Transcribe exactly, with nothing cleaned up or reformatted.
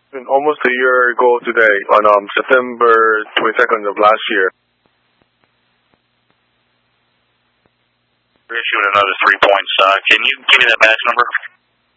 been almost a year ago today, on um, September twenty-second of last year. We're issuing another three points. Uh, can you give me that badge number?